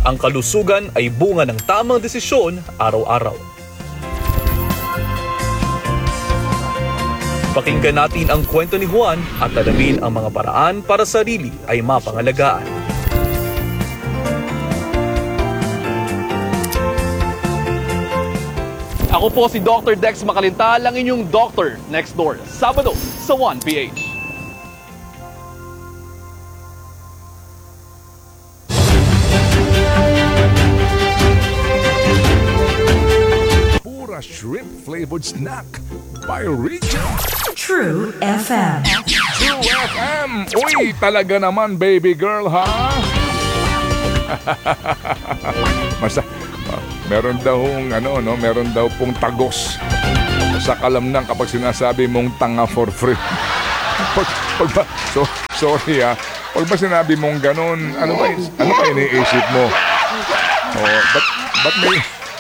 Ang kalusugan ay bunga ng tamang desisyon araw-araw. Pakinggan natin ang kwento ni Juan at alamin ang mga paraan para sarili ay mapangalagaan. Ako po si Dr. Dex Makalintal, ang inyong Doctor Next Door, Sabado sa 1PH. Pura shrimp-flavored snack by Regent. True FM. True FM! Uy, talaga naman, baby girl, ha? Meron daw meron daw pong tagos sa kalamnan kapag sinasabi mong tanga for free. Sorry ha. Pag ba sinabi mong ganun, ano ba iniisip mo? Oh, ba't may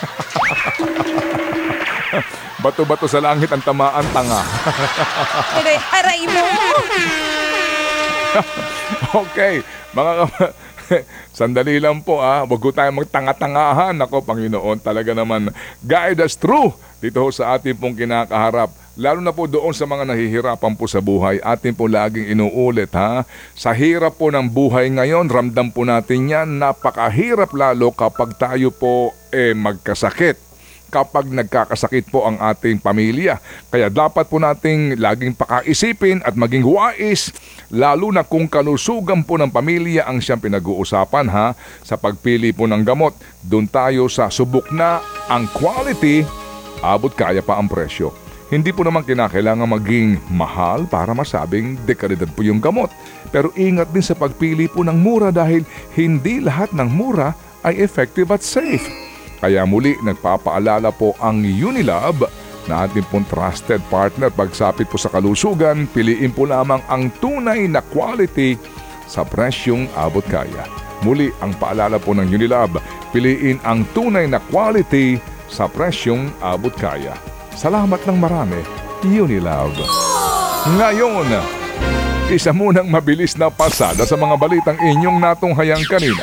bato-bato sa langit ang tamaan tanga? Aray mo! Okay, sandali lang po Huwag ko tayong magtanga-tangahan. Ako, Panginoon, talaga naman guide us through dito sa ating pong kinakaharap. Lalo na po doon sa mga nahihirapan po sa buhay. Atin po laging inuulit Sa hirap po ng buhay ngayon, ramdam po natin yan. Napakahirap lalo kapag tayo po magkasakit. Kapag nagkakasakit po ang ating pamilya. Kaya dapat po nating laging pakaisipin at maging wais, lalo na kung kalusugan po ng pamilya ang siyang pinag-uusapan sa pagpili po ng gamot. Doon tayo sa subok na ang quality, abot kaya pa ang presyo. Hindi po naman kinakailangan maging mahal para masabing dekalidad po yung gamot. Pero ingat din sa pagpili po ng mura dahil hindi lahat ng mura ay effective at safe. Kaya muli nagpapaalala po ang Unilab na ating pong trusted partner pagsapit po sa kalusugan. Piliin po lamang ang tunay na quality sa presyong abot kaya. Muli ang paalala po ng Unilab, piliin ang tunay na quality sa presyong abot kaya. Salamat ng marami, Unilab. Ngayon, isa munang mabilis na pasada sa mga balitang inyong natunghayang kanina.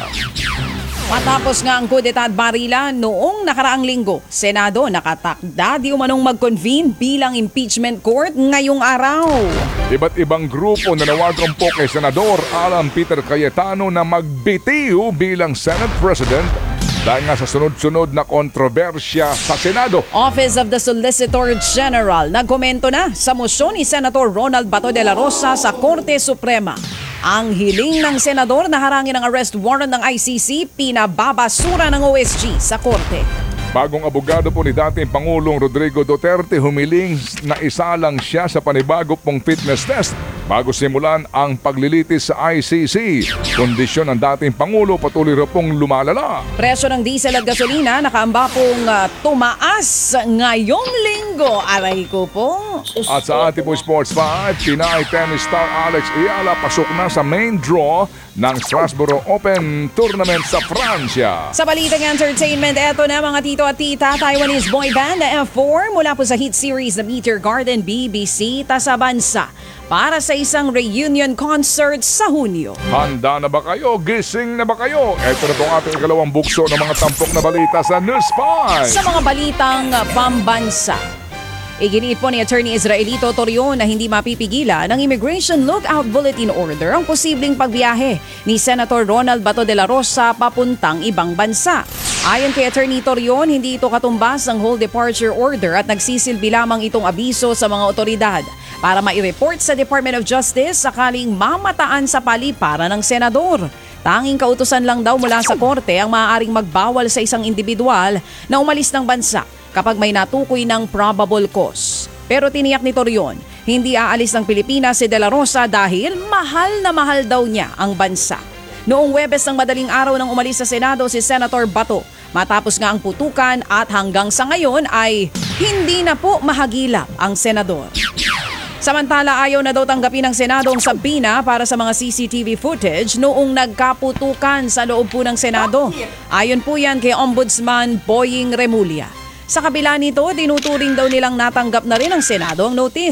Matapos nga ang kudeta at barila noong nakaraang linggo, Senado nakatakda di umanong mag-convene bilang impeachment court ngayong araw. Iba't ibang grupo nanawagan po kay Senador Alan Peter Cayetano na magbitiw bilang Senate President dahil nga sa sunod-sunod na kontrobersya sa Senado. Office of the Solicitor General nagkomento na sa mosyon ni Senator Ronald Bato de la Rosa sa Korte Suprema. Ang hiling ng senador na harangin ang arrest warrant ng ICC, pinababasura ng OSG sa korte. Bagong abogado po ni dating Pangulong Rodrigo Duterte humiling na isalang siya sa panibago pong fitness test bago simulan ang paglilitis sa ICC. Kondisyon ng dating Pangulo patuloy rin pong lumalala. Presyo ng diesel at gasolina nakaamba pong tumaas ngayong linggo. Aray ko po. At sa ating po Sports 5, Pinay tennis star Alex Ayala pasok na sa main draw ng Strasbourg Open Tournament sa Francia. Sa balitang entertainment, eto na mga tito at tita, Taiwanese boy band na F4 mula po sa hit series The Meteor Garden BBC sa bansa para sa isang reunion concert sa Hunyo. Handa na ba kayo? Gising na ba kayo? Ito na po ang ating ikalawang bukso ng mga tampok na balita sa News 5. Sa mga balitang pambansa, iginiit po ni Attorney Israelito Torion na hindi mapipigilan ng Immigration Lookout Bulletin Order ang posibleng pagbiyahe ni Senator Ronald Bato de la Rosa papuntang ibang bansa. Ayon kay Attorney Torion, hindi ito katumbas ng whole departure order at nagsisilbi lamang itong abiso sa mga otoridad para mai-report sa Department of Justice sakaling mamataan sa paliparan ng senador. Tanging kautusan lang daw mula sa korte ang maaaring magbawal sa isang individual na umalis ng bansa kapag may natukoy ng probable cause. Pero tiniyak ni Torion, hindi aalis ng Pilipinas si De La Rosa dahil mahal na mahal daw niya ang bansa. Noong Huwebes ng madaling araw nang umalis sa Senado si Senator Bato, matapos nga ang putukan at hanggang sa ngayon ay hindi na po mahagilap ang senador. Samantala, ayaw na daw tanggapin ng Senado ang sabina para sa mga CCTV footage noong nagkaputukan sa loob po ng Senado. Ayon po yan kay Ombudsman Boying Remulla. Sa kabila nito, tinuturing daw nilang natanggap na rin ng Senado ang notice.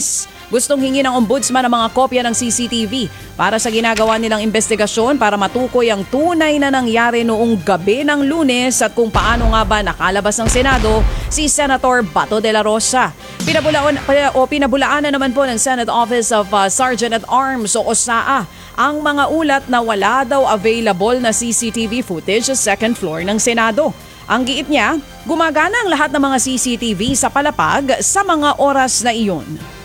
Gustong hingi ng ombudsman ang mga kopya ng CCTV para sa ginagawa nilang investigasyon para matukoy ang tunay na nangyari noong gabi ng Lunes at kung paano nga ba nakalabas ng Senado si Senator Bato de la Rosa. Pinabulaanan naman po ng Senate Office of Sergeant at Arms o OSAA ang mga ulat na wala daw available na CCTV footage sa second floor ng Senado. Ang giit niya, gumagana ang lahat ng mga CCTV sa palapag sa mga oras na iyon.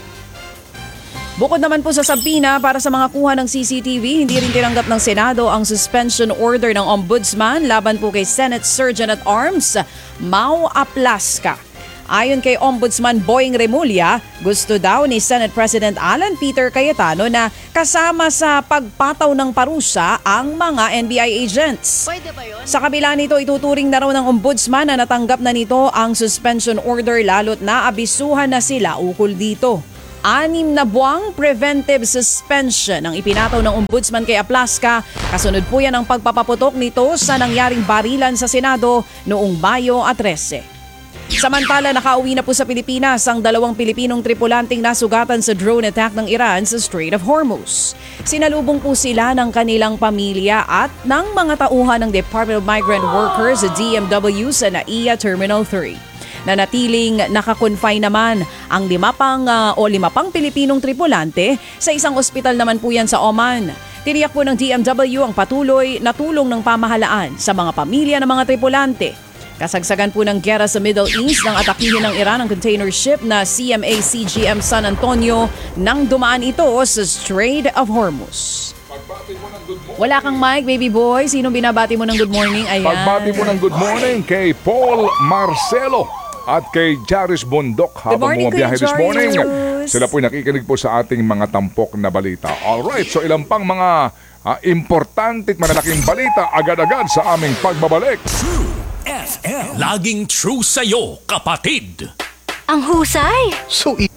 Bukod naman po sa sabina para sa mga kuha ng CCTV, hindi rin tinanggap ng Senado ang suspension order ng Ombudsman laban po kay Senate Sergeant at Arms, Mau Aplasca. Ayon kay Ombudsman Boying Remulla, gusto daw ni Senate President Alan Peter Cayetano na kasama sa pagpataw ng parusa ang mga NBI agents. Pwede ba yun? Sa kabila nito, ituturing na raw ng Ombudsman na natanggap na nito ang suspension order lalo't na abisuhan na sila ukol dito. 6 na buwang preventive suspension ang ipinataw ng Ombudsman kay Aplasca. Kasunod po yan ang pagpapaputok nito sa nangyaring barilan sa Senado noong Mayo 13. Samantala, nakauwi na po sa Pilipinas ang 2 Pilipinong tripulanting nasugatan sa drone attack ng Iran sa Strait of Hormuz. Sinalubong po sila ng kanilang pamilya at ng mga tauhan ng Department of Migrant Workers sa DMW sa NAIA Terminal 3. Nanatiling nakakonfine naman ang 5 pang Pilipinong tripulante sa isang ospital naman po yan sa Oman. Tiniyak po ng DMW ang patuloy na tulong ng pamahalaan sa mga pamilya ng mga tripulante. Kasagsagan po ng gera sa Middle East nang atakihin ng Iran ang container ship na CMA CGM San Antonio nang dumaan ito sa Strait of Hormuz. Wala kang mic, baby boy. Sino binabati mo ng good morning? Ayan. Pagbati mo ng good morning kay Paul Marcelo at kay Jaris Bondok habang morning, bumabiyahe Kuya this morning. Jairus. Sila po'y nakikinig po sa ating mga tampok na balita. Alright, so ilang pang mga importante at malalaking balita agad-agad sa aming pagbabalik. FM. Laging true sa'yo, kapatid. Ang husay! So